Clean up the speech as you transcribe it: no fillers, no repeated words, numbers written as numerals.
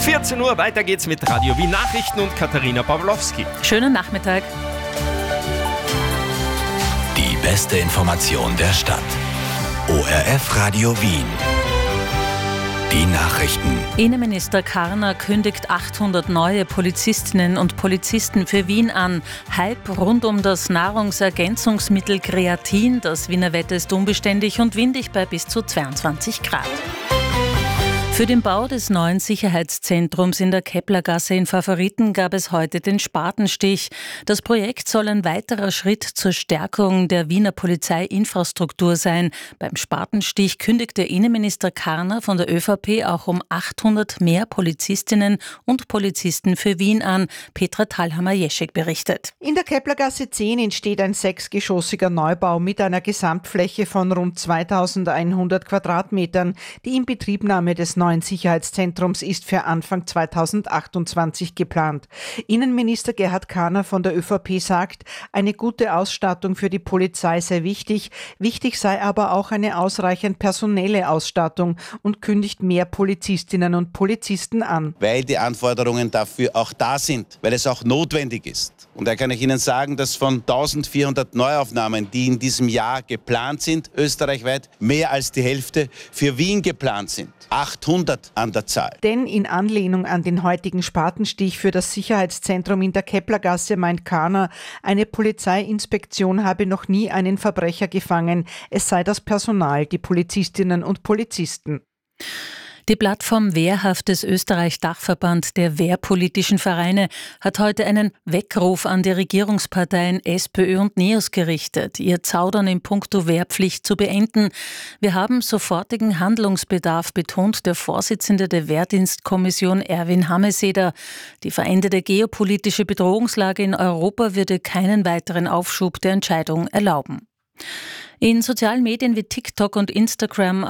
14 Uhr, weiter geht's mit Radio Wien Nachrichten und Katharina Pawlowski. Schönen Nachmittag. Die beste Information der Stadt. ORF Radio Wien. Die Nachrichten. Innenminister Karner kündigt 800 neue Polizistinnen und Polizisten für Wien an. Hype rund um das Nahrungsergänzungsmittel Kreatin. Das Wiener Wetter ist unbeständig und windig bei bis zu 22 Grad. Für den Bau des neuen Sicherheitszentrums in der Keplergasse in Favoriten gab es heute den Spatenstich. Das Projekt soll ein weiterer Schritt zur Stärkung der Wiener Polizeiinfrastruktur sein. Beim Spatenstich kündigte Innenminister Karner von der ÖVP auch um 800 mehr Polizistinnen und Polizisten für Wien an. Petra Thalhammer-Jeschek berichtet. In der Keplergasse 10 entsteht ein 6-geschossiger Neubau mit einer Gesamtfläche von rund 2100 Quadratmetern. Die Inbetriebnahme des neuen Sicherheitszentrums ist für Anfang 2028 geplant. Innenminister Gerhard Karner von der ÖVP sagt, eine gute Ausstattung für die Polizei sei wichtig. Wichtig sei aber auch eine ausreichend personelle Ausstattung und kündigt mehr Polizistinnen und Polizisten an. Weil die Anforderungen dafür auch da sind, weil es auch notwendig ist. Und da kann ich Ihnen sagen, dass von 1400 Neuaufnahmen, die in diesem Jahr geplant sind, österreichweit mehr als die Hälfte für Wien geplant sind. 800 an der Zahl. Denn in Anlehnung an den heutigen Spatenstich für das Sicherheitszentrum in der Keplergasse meint Karner, eine Polizeiinspektion habe noch nie einen Verbrecher gefangen. Es sei das Personal, die Polizistinnen und Polizisten. Die Plattform Wehrhaftes Österreich Dachverband der wehrpolitischen Vereine hat heute einen Weckruf an die Regierungsparteien SPÖ und NEOS gerichtet, ihr Zaudern in puncto Wehrpflicht zu beenden. Wir haben sofortigen Handlungsbedarf, betont der Vorsitzende der Wehrdienstkommission Erwin Hameseder. Die veränderte geopolitische Bedrohungslage in Europa würde keinen weiteren Aufschub der Entscheidung erlauben. In sozialen Medien wie TikTok und Instagram